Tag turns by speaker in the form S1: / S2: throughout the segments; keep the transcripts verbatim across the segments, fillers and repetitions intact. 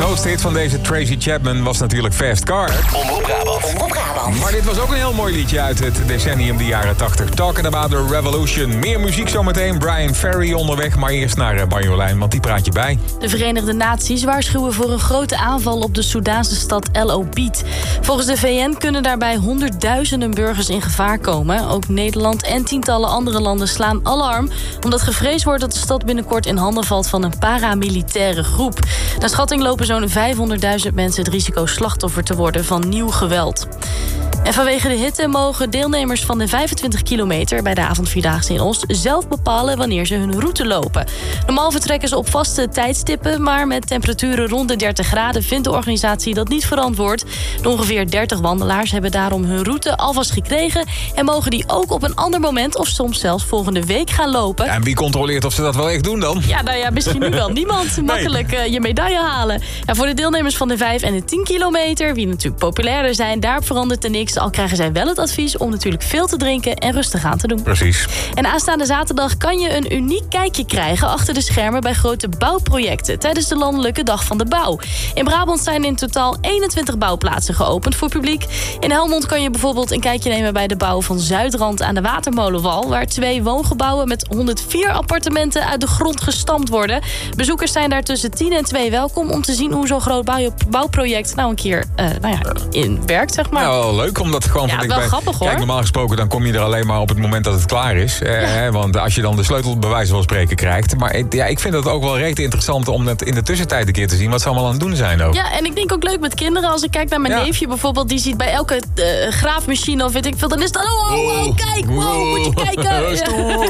S1: grootste hit van deze Tracy Chapman was natuurlijk Fast Car.
S2: Omroep Brabant.
S3: Omroep Brabant.
S1: Maar dit was ook een heel mooi liedje uit het decennium, de jaren tachtig. Talking about the revolution. Meer muziek zometeen. Brian Ferry onderweg. Maar eerst naar uh, Marjolein, want die praat je bij.
S4: De Verenigde Naties waarschuwen voor een grote aanval op de Soedaanse stad El Obeid. Volgens de V N kunnen daarbij honderdduizenden burgers in gevaar komen. Ook Nederland en tientallen andere landen slaan alarm, omdat gevreesd wordt dat de stad binnenkort in handen valt van een paramilitaire groep. Naar schatting lopen zo'n vijfhonderdduizend mensen het risico slachtoffer te worden van nieuw geweld. En vanwege de hitte mogen deelnemers van de vijfentwintig kilometer... bij de avondvierdaagse in Oost zelf bepalen wanneer ze hun route lopen. Normaal vertrekken ze op vaste tijdstippen, maar met temperaturen rond de dertig graden... vindt de organisatie dat niet verantwoord. De ongeveer dertig wandelaars hebben daarom hun route alvast gekregen... en mogen die ook op een ander moment of soms zelfs volgende week gaan lopen.
S1: Ja, en wie controleert of ze dat wel echt doen dan?
S4: Ja, nou ja, misschien nu wel niemand. Makkelijk uh, je medaille halen. Ja, voor de deelnemers van de vijf en de tien kilometer... wie natuurlijk populairder zijn, daar verandert er niks. Al krijgen zij wel het advies om natuurlijk veel te drinken en rustig aan te doen.
S1: Precies.
S4: En aanstaande zaterdag kan je een uniek kijkje krijgen achter de schermen bij grote bouwprojecten tijdens de Landelijke Dag van de Bouw. In Brabant zijn in totaal eenentwintig bouwplaatsen geopend voor publiek. In Helmond kan je bijvoorbeeld een kijkje nemen bij de bouw van Zuidrand aan de Watermolenwal, waar twee woongebouwen met honderdvier appartementen uit de grond gestampt worden. Bezoekers zijn daar tussen tien en twee welkom om te zien hoe zo'n groot bouw- bouwproject nou een keer uh, nou ja, in werkt, zeg maar.
S1: Nou, leuk om dat gewoon
S4: Ja,
S1: van
S4: wel
S1: dichtbij...
S4: grappig, hoor.
S1: Kijk, normaal gesproken dan kom je er alleen maar op het moment dat het klaar is. Eh,
S4: Ja.
S1: Want als je dan de sleutel bij wijze van spreken krijgt. Maar ik- ja, ik vind het ook wel reet interessant om dat in de tussentijd een keer te zien wat ze allemaal aan het doen zijn ook.
S4: Ja, en ik denk ook leuk met kinderen. Als ik kijk naar mijn
S1: Ja.
S4: neefje bijvoorbeeld, die ziet bij elke uh, graafmachine of weet ik veel, dan is het dan, oh, oh, oh, kijk, wow, moet je kijken.
S1: Stoer.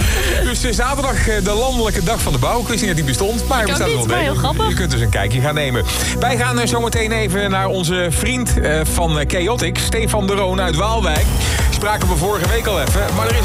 S1: Dus uh, zaterdag uh, de Landelijke Dag van de Bouw. Ik wist niet dat die bestond, maar
S4: Ik
S1: we
S4: ook
S1: staan er
S4: niet,
S1: wel
S4: maar heel
S1: degelijk.
S4: grappig.
S1: Je kunt dus een kijkje gaan nemen. Wij gaan uh, zometeen even naar onze vriend uh, van uh, Chaotix, Stefan de Roon uit Waalwijk. Spraken we vorige week al even, maar er is